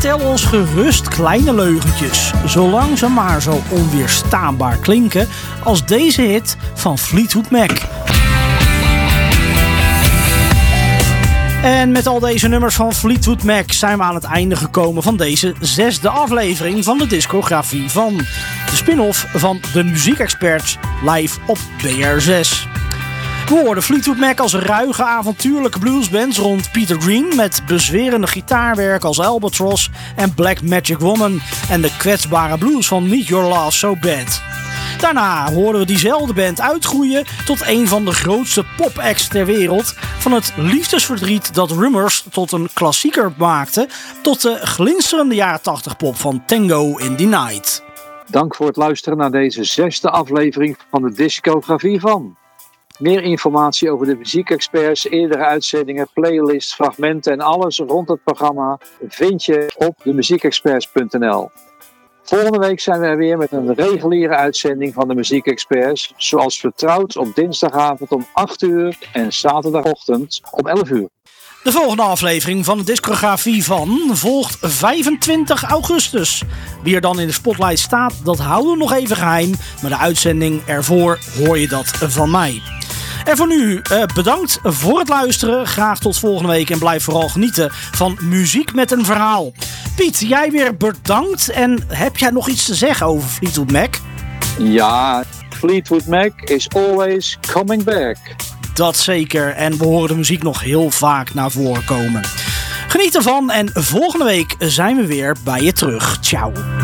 vertel ons gerust kleine leugentjes, zolang ze maar zo onweerstaanbaar klinken als deze hit van Fleetwood Mac. En met al deze nummers van Fleetwood Mac zijn we aan het einde gekomen van deze 6e aflevering van de discografie van de spin-off van de Muziekexperts live op BR6. We hoorden Fleetwood Mac als ruige avontuurlijke bluesbands rond Peter Green met bezwerende gitaarwerk als Albatross en Black Magic Woman en de kwetsbare blues van Need Your Love So Bad. Daarna hoorden we diezelfde band uitgroeien tot een van de grootste pop-acts ter wereld, van het liefdesverdriet dat Rumours tot een klassieker maakte, tot de glinsterende jaren 80 pop van Tango in the Night. Dank voor het luisteren naar deze 6e aflevering van de discografie van. Meer informatie over de muziekexperts, eerdere uitzendingen, playlists, fragmenten en alles rond het programma vind je op demuziekexperts.nl. Volgende week zijn we er weer met een reguliere uitzending van de Muziekexperts, zoals vertrouwd op dinsdagavond om 8 uur en zaterdagochtend om 11 uur. De volgende aflevering van de discografie van volgt 25 augustus. Wie er dan in de spotlight staat, dat houden we nog even geheim, maar de uitzending ervoor hoor je dat van mij. En voor nu bedankt voor het luisteren. Graag tot volgende week en blijf vooral genieten van muziek met een verhaal. Piet, jij weer bedankt. En heb jij nog iets te zeggen over Fleetwood Mac? Ja, Fleetwood Mac is always coming back. Dat zeker. En we horen de muziek nog heel vaak naar voren komen. Geniet ervan en volgende week zijn we weer bij je terug. Ciao.